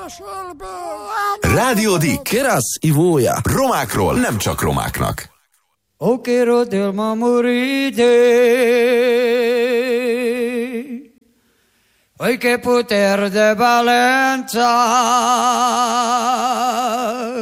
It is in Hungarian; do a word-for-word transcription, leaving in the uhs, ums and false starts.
Rádió Dick. Kerász ivója. Romákról nem csak romáknak. O quiero del mamorite, hoy que poter de Valenza,